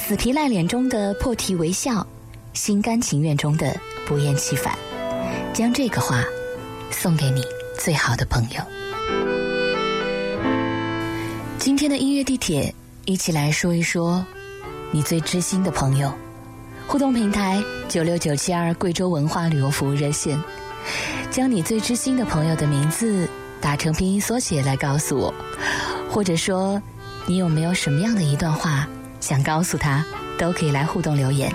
死皮赖脸中的破涕为笑，心甘情愿中的不厌其烦。将这个话送给你最好的朋友。今天的音乐地铁，一起来说一说你最知心的朋友。互动平台96972贵州文化旅游服务热线，将你最知心的朋友的名字打成拼音缩写来告诉我，或者说你有没有什么样的一段话想告诉他，都可以来互动留言。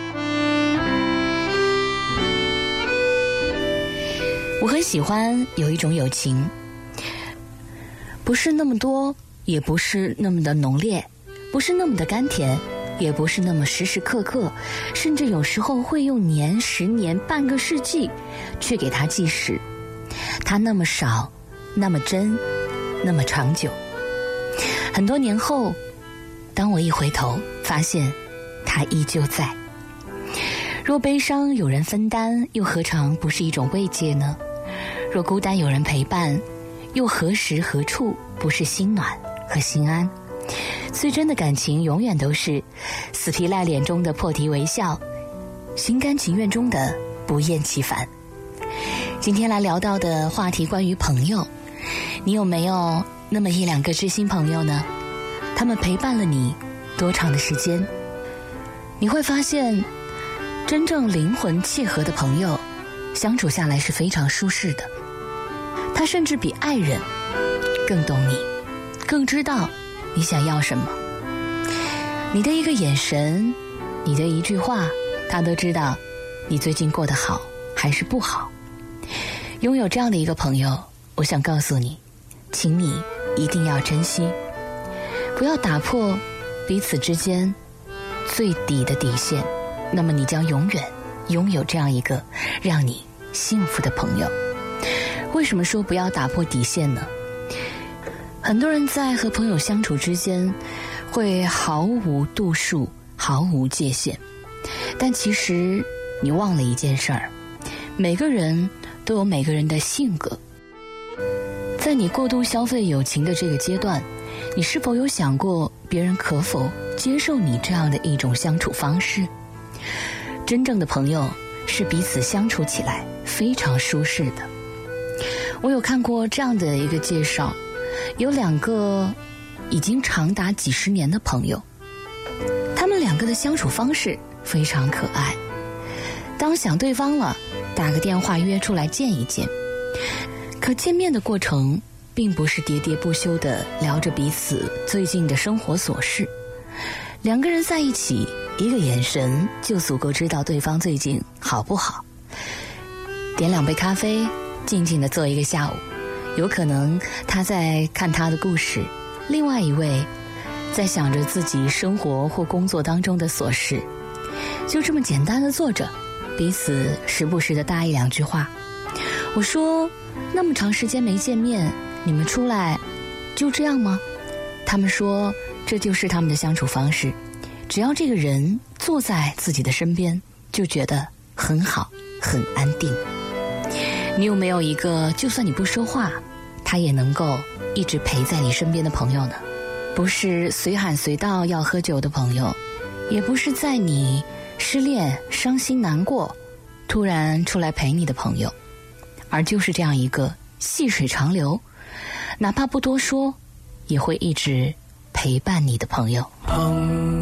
我很喜欢有一种友情，不是那么多，也不是那么的浓烈，不是那么的甘甜，也不是那么时时刻刻，甚至有时候会用年、10年、半个世纪去给它计时。它那么少，那么真，那么长久。很多年后，当我一回头，发现它依旧在。若悲伤有人分担，又何尝不是一种慰藉呢？若孤单有人陪伴，又何时何处不是心暖和心安？最真的感情永远都是死皮赖脸中的破涕为笑，心甘情愿中的不厌其烦。今天来聊到的话题关于朋友，你有没有那么1-2个知心朋友呢？他们陪伴了你多长的时间？你会发现，真正灵魂契合的朋友相处下来是非常舒适的。他甚至比爱人更懂你，更知道你想要什么。你的一个眼神，你的一句话，他都知道你最近过得好还是不好。拥有这样的一个朋友，我想告诉你，请你一定要珍惜，不要打破彼此之间最底的底线，那么你将永远拥有这样一个让你幸福的朋友。为什么说不要打破底线呢？很多人在和朋友相处之间会毫无度数，毫无界限，但其实你忘了一件事儿，每个人都有每个人的性格。在你过度消费友情的这个阶段，你是否有想过别人可否接受你这样的一种相处方式？真正的朋友是彼此相处起来非常舒适的。我有看过这样的一个介绍，有2个已经长达几10年的朋友，他们2个的相处方式非常可爱。当想对方了，打个电话约出来见一见，可见面的过程并不是喋喋不休地聊着彼此最近的生活琐事。2个人在一起，一个眼神就足够知道对方最近好不好。点2杯咖啡，静静地坐一个下午，有可能他在看他的故事，另外一位在想着自己生活或工作当中的琐事，就这么简单的坐着，彼此时不时地搭1-2句话。我说，那么长时间没见面，你们出来就这样吗？他们说，这就是他们的相处方式，只要这个人坐在自己的身边，就觉得很好，很安定。你有没有一个就算你不说话，他也能够一直陪在你身边的朋友呢？不是随喊随到要喝酒的朋友，也不是在你失恋、伤心、难过突然出来陪你的朋友，而就是这样一个细水长流，哪怕不多说，也会一直陪伴你的朋友。